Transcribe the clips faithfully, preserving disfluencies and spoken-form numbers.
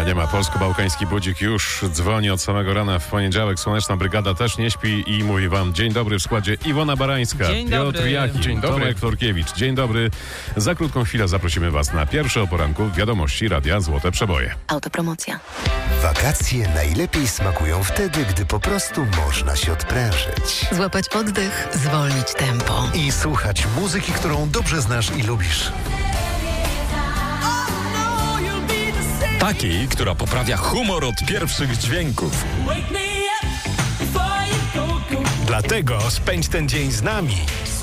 nie ma. Polsko-Bałkański budzik już dzwoni od samego rana w poniedziałek. Słoneczna Brygada też nie śpi i mówi wam dzień dobry w składzie Iwona Barańska, dzień Piotr dobry. Jaki, Dzień dobry. Tomek Florkiewicz. Dzień dobry. Za krótką chwilę zaprosimy was na pierwsze o poranku wiadomości Radia Złote Przeboje. Autopromocja. Wakacje najlepiej smakują wtedy, gdy po prostu można się odprężyć. Złapać oddech, zwolnić tempo. I słuchać muzyki, którą dobrze znasz i lubisz. Takiej, która poprawia humor od pierwszych dźwięków. Dlatego spędź ten dzień z nami.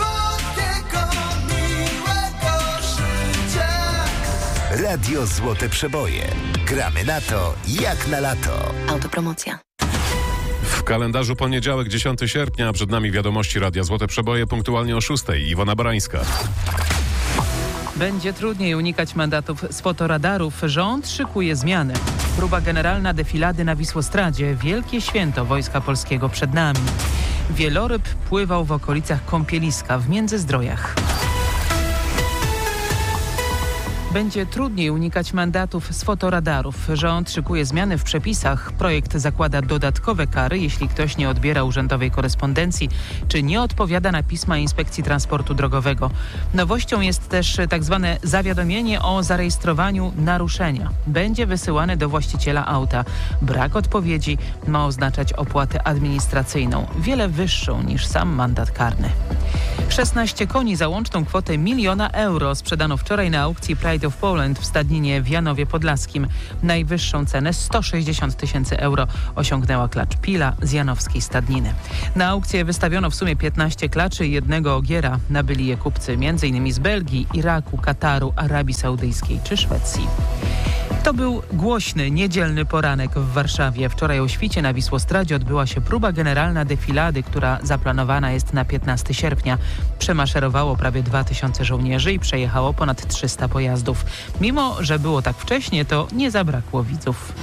Radio Złote Przeboje. Gramy na to, jak na lato. Autopromocja. W kalendarzu poniedziałek, dziesiątego sierpnia, a przed nami wiadomości Radia Złote Przeboje punktualnie o szóstej. Iwona Barańska. Będzie trudniej unikać mandatów z fotoradarów. Rząd szykuje zmiany. Próba generalna defilady na Wisłostradzie. Wielkie święto Wojska Polskiego przed nami. Wieloryb pływał w okolicach kąpieliska w Międzyzdrojach. Będzie trudniej unikać mandatów z fotoradarów. Rząd szykuje zmiany w przepisach. Projekt zakłada dodatkowe kary, jeśli ktoś nie odbiera urzędowej korespondencji, czy nie odpowiada na pisma Inspekcji Transportu Drogowego. Nowością jest też tak zwane zawiadomienie o zarejestrowaniu naruszenia. Będzie wysyłane do właściciela auta. Brak odpowiedzi ma oznaczać opłatę administracyjną, wiele wyższą niż sam mandat karny. szesnaście koni za łączną kwotę miliona euro sprzedano wczoraj na aukcji Pride of Poland w stadninie w Janowie Podlaskim. Najwyższą cenę sto sześćdziesiąt tysięcy euro osiągnęła klacz Pila z janowskiej stadniny. Na aukcję wystawiono w sumie piętnaście klaczy i jednego ogiera. Nabyli je kupcy m.in. z Belgii, Iraku, Kataru, Arabii Saudyjskiej czy Szwecji. To był głośny, niedzielny poranek w Warszawie. Wczoraj o świcie na Wisłostradzie odbyła się próba generalna defilady, która zaplanowana jest na piętnastego sierpnia. Przemaszerowało prawie dwa tysiące żołnierzy i przejechało ponad trzysta pojazdów. Mimo że było tak wcześnie, to nie zabrakło widzów.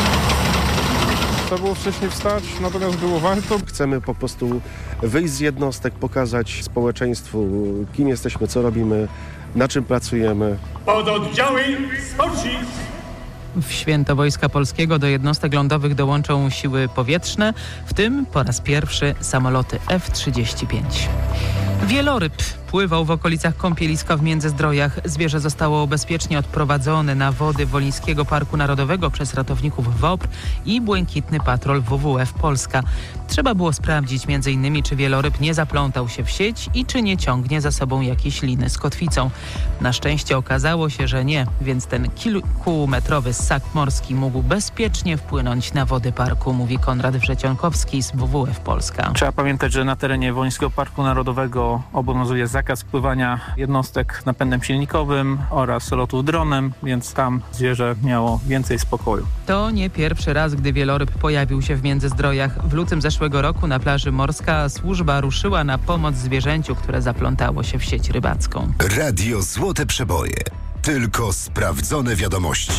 Trzeba było wcześniej wstać, natomiast było warto. Chcemy po prostu wyjść z jednostek, pokazać społeczeństwu, kim jesteśmy, co robimy, na czym pracujemy. Pododdziały sporci! W święto Wojska Polskiego do jednostek lądowych dołączą siły powietrzne, w tym po raz pierwszy samoloty F trzydzieści pięć. Wieloryb pływał w okolicach kąpieliska w Międzyzdrojach. Zwierzę zostało bezpiecznie odprowadzone na wody Wolińskiego Parku Narodowego przez ratowników W O P R i Błękitny Patrol W W F Polska. Trzeba było sprawdzić między innymi, czy wieloryb nie zaplątał się w sieć i czy nie ciągnie za sobą jakiejś liny z kotwicą. Na szczęście okazało się, że nie, więc ten kilkumetrowy ssak morski mógł bezpiecznie wpłynąć na wody parku, mówi Konrad Wrzecionkowski z W W F Polska. Trzeba pamiętać, że na terenie Wolińskiego Parku Narodowego obowiązuje zakaz pływania jednostek napędem silnikowym oraz lotów dronem, więc tam zwierzę miało więcej spokoju. To nie pierwszy raz, gdy wieloryb pojawił się w Międzyzdrojach. W lutym zeszłego roku na plaży Morska służba ruszyła na pomoc zwierzęciu, które zaplątało się w sieć rybacką. Radio Złote Przeboje. Tylko sprawdzone wiadomości.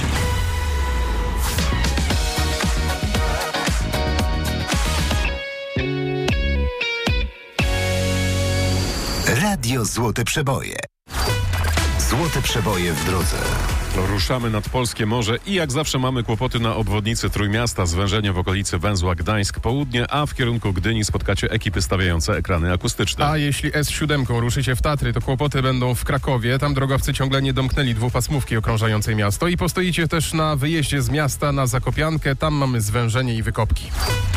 Radio Złote Przeboje. Złote Przeboje w drodze. Ruszamy nad polskie morze i jak zawsze mamy kłopoty na obwodnicy Trójmiasta, zwężenie w okolicy węzła Gdańsk-Południe, a w kierunku Gdyni spotkacie ekipy stawiające ekrany akustyczne. A jeśli S siedem ruszycie w Tatry, to kłopoty będą w Krakowie. Tam drogowcy ciągle nie domknęli dwupasmówki okrążającej miasto i postoicie też na wyjeździe z miasta na Zakopiankę. Tam mamy zwężenie i wykopki.